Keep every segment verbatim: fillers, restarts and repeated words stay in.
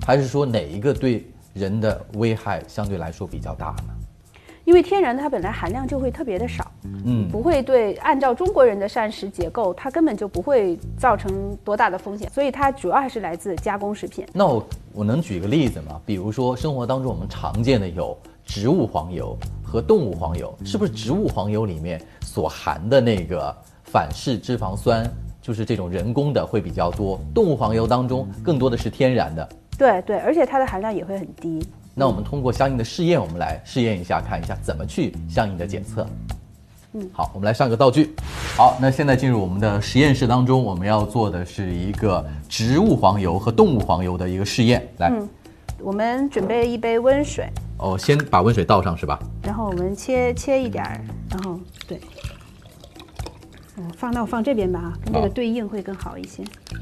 还是说哪一个对人的危害相对来说比较大呢？ 因为天然它本来含量就会特别的少， 嗯， 不会对按照中国人的膳食结构，它根本就不会造成多大的风险，所以它主要还是来自加工食品。 那我我能举个例子吗？比如说生活当中我们常见的有植物黄油和动物黄油，是不是植物黄油里面所含的那个反式脂肪酸，就是这种人工的会比较多，动物黄油当中更多的是天然的？ 对对，而且它的含量也会很低。 那我们通过相应的试验，我们来试验一下，看一下怎么去相应的检测。嗯，好，我们来上个道具。好，那现在进入我们的实验室当中，我们要做的是一个植物黄油和动物黄油的一个试验。来， 嗯，我们准备一杯温水。 哦，先把温水倒上是吧？ 然后我们切切一点儿，然后对，我放那我放这边吧，跟这个对应会更好一些。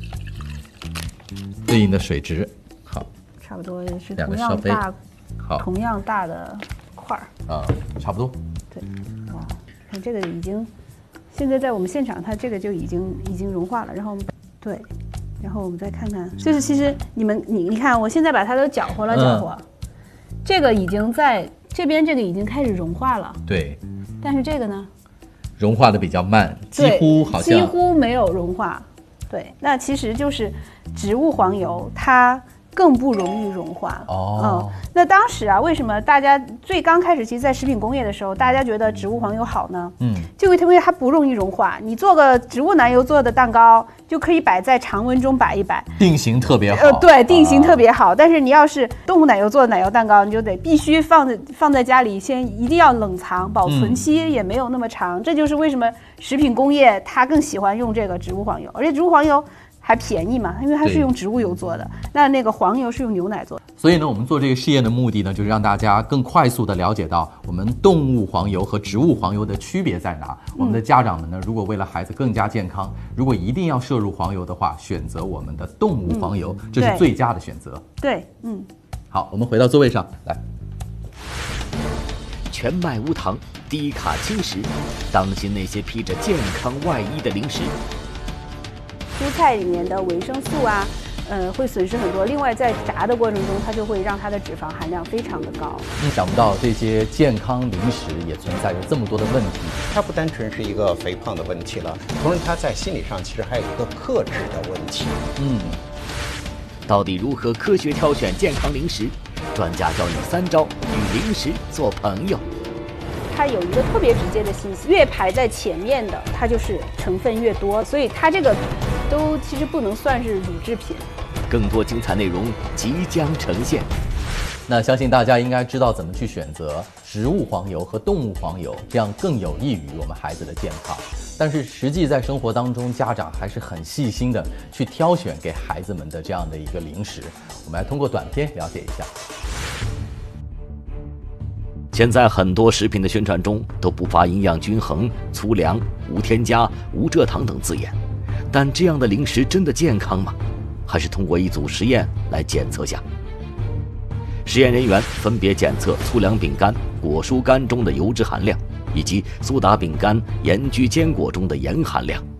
对应的水值，好， 差不多是两同样个烧杯大， 好同样大的块儿。 啊、差不多。 对，哇，看这个已经，现在在我们现场，它这个就已经已经融化了。然后我们对，然后我们再看看，就是其实你们你你看，我现在把它都搅和了搅和，嗯、这个已经在这边，这个已经开始融化了。 对， 但是这个呢， 融化的比较慢，几乎好像几乎没有融化。对，那其实就是植物黄油，它更不容易融化。 哦， 嗯，那当时啊，为什么大家最刚开始，其实在食品工业的时候，大家觉得植物黄油好呢？嗯，就因为它不容易融化。你做个植物奶油做的蛋糕，就可以摆在常温中摆一摆， 定型特别好。 呃，对，定型特别好。啊、但是你要是动物奶油做的奶油蛋糕，你就得必须放在放在家里，先一定要冷藏，保存期也没有那么长。嗯、这就是为什么食品工业它更喜欢用这个植物黄油，而且植物黄油还便宜嘛，因为它是用植物油做的，那那个黄油是用牛奶做的。 所以呢，我们做这个试验的目的呢，就是让大家更快速的了解到我们动物黄油和植物黄油的区别在哪。嗯、我们的家长们呢，如果为了孩子更加健康，如果一定要摄入黄油的话，选择我们的动物黄油，嗯、这是最佳的选择。 对，嗯。 好，我们回到座位上来。 全麦无糖，低卡轻食，当心那些披着健康外衣的零食。 蔬菜里面的维生素啊，呃，会损失很多。另外，在炸的过程中，它就会让它的脂肪含量非常的高。 嗯，想不到这些健康零食也存在着这么多的问题。 它不单纯是一个肥胖的问题了，同时它在心理上其实还有一个克制的问题。 嗯，到底如何科学挑选健康零食？专家教你三招与零食做朋友。 它有一个特别直接的信息，越排在前面的，它就是成分越多，所以它这个都其实不能算是乳制品。 更多精彩内容即将呈现。 那相信大家应该知道怎么去选择植物黄油和动物黄油，这样更有益于我们孩子的健康。但是实际在生活当中，家长还是很细心的去挑选给孩子们的这样的一个零食。我们来通过短片了解一下。 现在很多食品的宣传中都不乏营养均衡、粗粮、无添加、无蔗糖等字眼，但这样的零食真的健康吗？还是通过一组实验来检测下。实验人员分别检测粗粮饼干、果蔬干中的油脂含量，以及苏打饼干、盐焗坚果中的盐含量。